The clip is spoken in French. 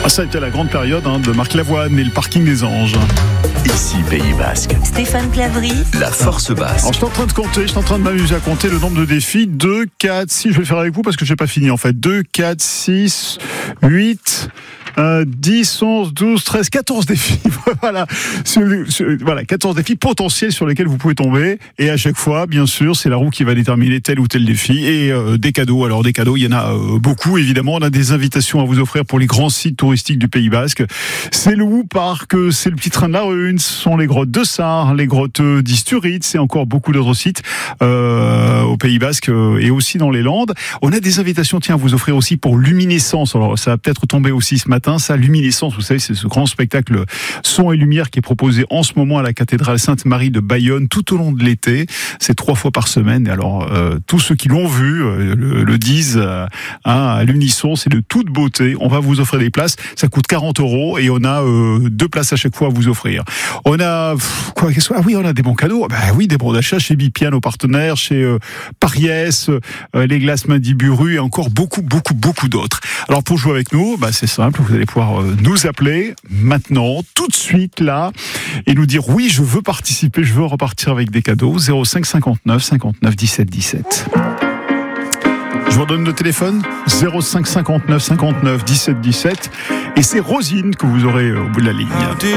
Ça a été la grande période de Marc Lavoine et le parking des Anges. Ici Pays Basque. Stéphane Clavry. La force basse. Alors, je suis en train de compter, je suis en train de m'amuser à compter le nombre de défis. 2, 4, 6, je vais le faire avec vous parce que je n'ai pas fini en fait. 2, 4, 6, 8... 10, 11, 12, 13, 14 défis. Voilà. Voilà, 14 défis potentiels sur lesquels vous pouvez tomber. Et à chaque fois, bien sûr, c'est la roue qui va déterminer tel ou tel défi. Et des cadeaux. Alors, des cadeaux, il y en a beaucoup, évidemment. On a des invitations à vous offrir pour les grands sites touristiques du Pays Basque. C'est le Woo Park, c'est le Petit Train de la Rune, ce sont les grottes de Sarre, les grottes d'Isturiz, et encore beaucoup d'autres sites au Pays Basque et aussi dans les Landes. On a des invitations, tiens, à vous offrir aussi pour Luminescence. Alors, ça va peut-être tomber aussi ce matin. Ça, Luminescence, vous savez, c'est ce grand spectacle son et lumière qui est proposé en ce moment à la cathédrale Sainte-Marie de Bayonne tout au long de l'été. C'est 3 fois par semaine. Et alors, tous ceux qui l'ont vu le disent à l'unisson, c'est de toute beauté. On va vous offrir des places. Ça coûte 40 € et on a 2 places à chaque fois à vous offrir. On a on a des bons cadeaux. Oui, des bons d'achat chez Bipian, nos partenaires, chez Pariès, les glaces Mandiburu et encore beaucoup d'autres. Alors pour jouer avec nous, c'est simple, vous allez pouvoir nous appeler maintenant, tout de suite là, et nous dire oui, je veux participer, je veux repartir avec des cadeaux. 05 59 59 17 17. Je vous redonne le téléphone 05 59 59 17 17 et c'est Rosine que vous aurez au bout de la ligne.